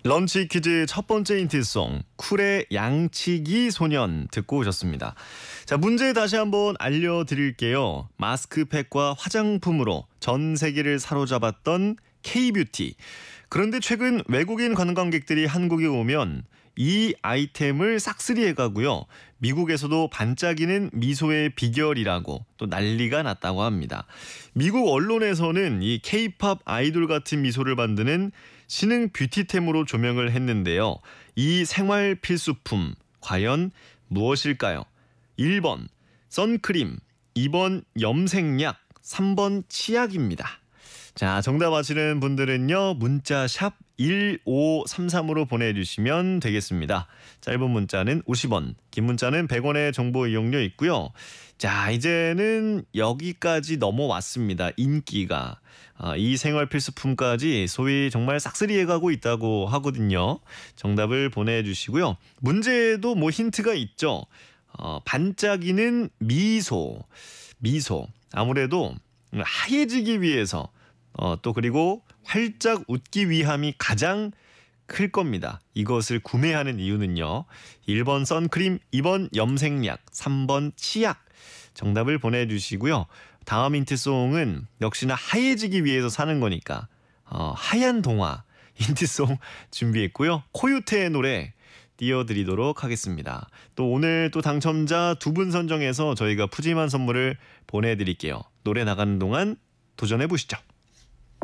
런치 퀴즈 첫 번째 힌트송 쿨의 양치기 소년 듣고 오셨습니다. 자, 문제 다시 한번 알려드릴게요. 마스크팩과 화장품으로 전 세계를 사로잡았던 K-뷰티. 그런데 최근 외국인 관광객들이 한국에 오면 이 아이템을 싹쓸이해 가고요. 미국에서도 반짝이는 미소의 비결이라고 또 난리가 났다고 합니다. 미국 언론에서는 이 K-팝 아이돌 같은 미소를 만드는 신흥 뷰티템으로 조명을 했는데요. 이 생활 필수품 과연 무엇일까요? 1번 선크림, 2번 염색약, 3번 치약입니다. 자, 정답 아시는 분들은요. 문자 샵 1533으로 보내주시면 되겠습니다. 짧은 문자는 50원, 긴 문자는 100원의 정보 이용료 있고요. 자, 이제는 여기까지 넘어왔습니다. 인기가. 이 생활 필수품까지 소위 정말 싹쓸이해가고 있다고 하거든요. 정답을 보내주시고요. 문제에도 뭐 힌트가 있죠. 반짝이는 미소. 미소. 아무래도 하얘지기 위해서 또 그리고 활짝 웃기 위함이 가장 클 겁니다. 이것을 구매하는 이유는요. 1번 선크림, 2번 염색약, 3번 치약. 정답을 보내주시고요. 다음 힌트송은 역시나 하얘지기 위해서 사는 거니까 하얀 동화 힌트송 준비했고요. 코요태의 노래 띄워드리도록 하겠습니다. 또 오늘 또 당첨자 2분 선정해서 저희가 푸짐한 선물을 보내드릴게요. 노래 나가는 동안 도전해보시죠.